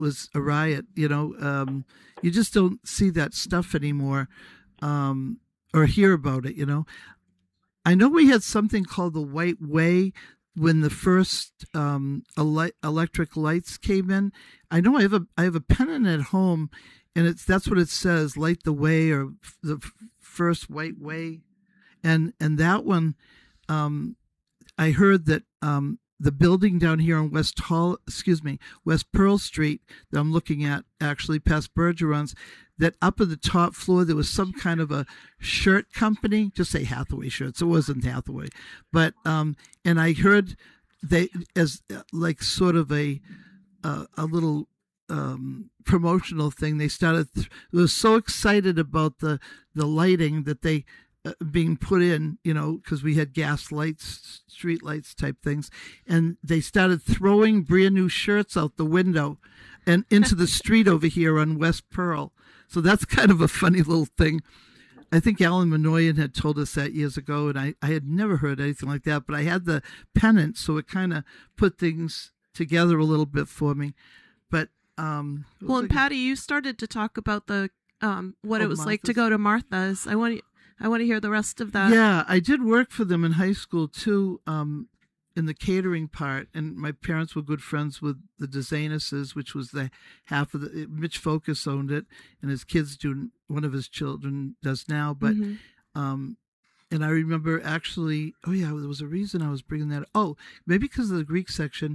was a riot. You just don't see that stuff anymore, or hear about it. I know we had something called the White Way when the first electric lights came in. I know I have a pennant at home, and that's what it says: "Light the way," or the first White Way, and that one. I heard that the building down here on West Pearl Street that I'm looking at, actually past Bergeron's, that up at the top floor there was some kind of a shirt company, just say Hathaway shirts. It wasn't Hathaway, but and I heard they, as like sort of a little promotional thing, they started. They were so excited about the lighting that they. Being put in, because we had gas lights, street lights type things, and they started throwing brand new shirts out the window and into the street over here on West Pearl. So that's kind of a funny little thing. I think Alan Minoyan had told us that years ago, and I had never heard anything like that, but I had the pennant, so it kind of put things together a little bit for me. But and Patty, you started to talk about the what it was Martha's. Like to go to Martha's. I want to hear the rest of that. Yeah, I did work for them in high school, too, in the catering part. And my parents were good friends with the DeZanuses, which was the half of Mitch Focus owned it, and his kids one of his children does now. But, and I remember actually, there was a reason I was bringing that. Oh, maybe because of the Greek section,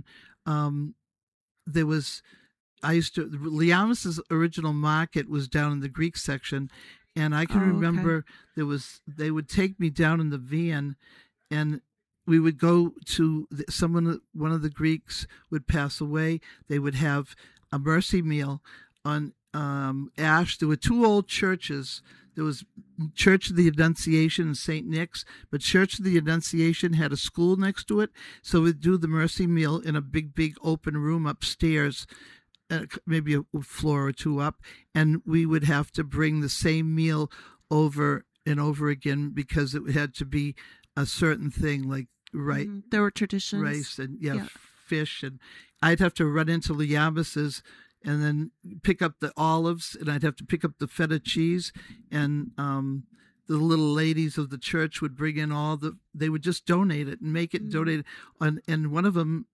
Liamus's original market was down in the Greek section. And I can remember they would take me down in the van, and we would go to one of the Greeks would pass away. They would have a mercy meal on Ash. There were two old churches. There was Church of the Annunciation in St. Nick's, but Church of the Annunciation had a school next to it. So we'd do the mercy meal in a big open room upstairs. Maybe a floor or two up, and we would have to bring the same meal over and over again because it had to be a certain thing, like there were traditions, rice and fish, and I'd have to run into Liamus's and then pick up the olives, and I'd have to pick up the feta cheese, and the little ladies of the church would bring in they would just donate it and make it and donate it, and one of them.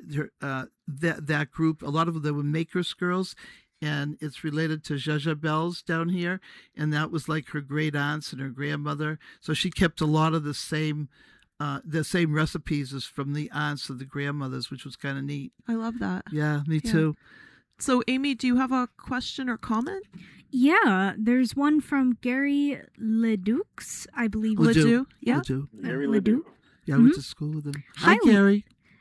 That group, a lot of them were Makers girls, and it's related to Jaja Bells down here, and that was like her great aunts and her grandmother. So she kept a lot of the same recipes as from the aunts of the grandmothers, which was kind of neat. I love that. Yeah, me too. So, Amy, do you have a question or comment? Yeah, there's one from Gary Ledoux, I believe. Ledoux? Yeah. Gary Ledoux. Yeah, I went to school with him. Hi, Gary.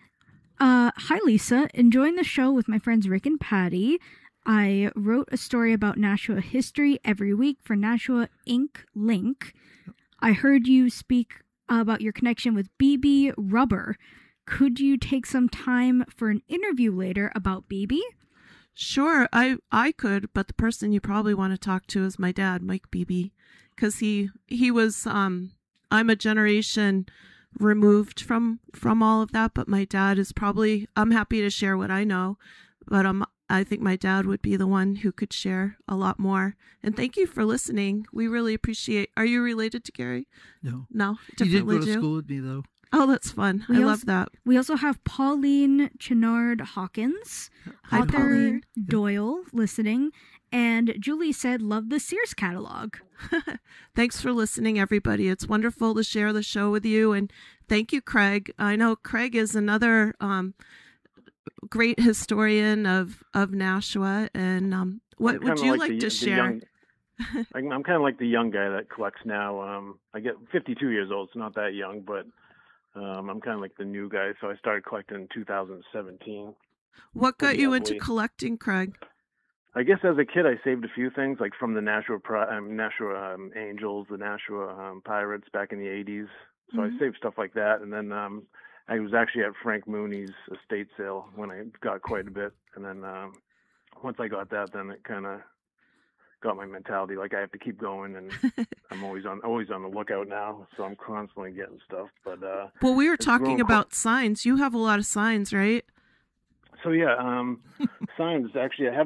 Hi, Lisa. Enjoying the show with my friends Rick and Patty. I wrote a story about Nashua history every week for Nashua Ink Link. I heard you speak about your connection with BB Rubber. Could you take some time for an interview later about BB? Sure, I could, but the person you probably want to talk to is my dad, Mike Beebe, because he was I'm a generation removed from all of that, but my dad is probably, I'm happy to share what I know, but I think my dad would be the one who could share a lot more. And thank you for listening. We really appreciate. Are you related to Gary? No, he did go to school with me though. Oh, that's fun. I love that. We also have Pauline Chenard Hawkins, Arthur Doyle listening, and Julie said, love the Sears catalog. Thanks for listening, everybody. It's wonderful to share the show with you. And thank you, Craig. I know Craig is another great historian of Nashua. And what would you like to share? I'm kind of like the young guy that collects now. I get 52 years old, so not that young, but I'm kind of like the new guy. So I started collecting in 2017. What got you into collecting, Craig? I guess as a kid, I saved a few things, like from the Nashua Angels, the Nashua Pirates back in the 80s. So I saved stuff like that. And then I was actually at Frank Mooney's estate sale when I got quite a bit. And then once I got that, then it kind of got my mentality like I have to keep going, and I'm always on the lookout now. So I'm constantly getting stuff. But well, we were talking about signs. You have a lot of signs, right? So yeah, signs. Actually, I have